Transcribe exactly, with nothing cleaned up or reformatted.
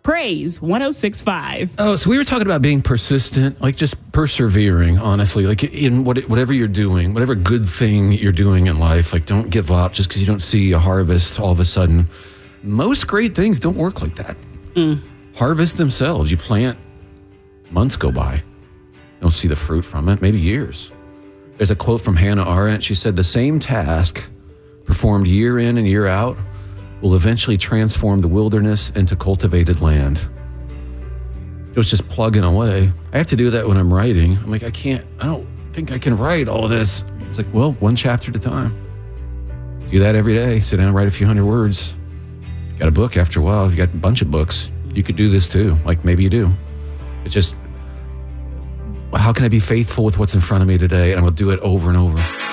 Praise one oh six point five. Oh, so we were talking about being persistent, like just persevering, honestly, like in what, whatever you're doing, whatever good thing you're doing in life, like don't give up just because you don't see a harvest all of a sudden. Most great things don't work like that. Mm. Harvest themselves. You plant, months go by. You don't see the fruit from it, maybe years. There's a quote from Hannah Arendt. She said, the same task performed year in and year out will eventually transform the wilderness into cultivated land. It was just plugging away. I have to do that when I'm writing. I'm like, I can't, I don't think I can write all of this. It's like, well, one chapter at a time. Do that every day. Sit down, write a few hundred words. Got a book after a while. You got a bunch of books. You could do this too. Like maybe you do. It's just, how can I be faithful with what's in front of me today? And I'm going to do it over and over.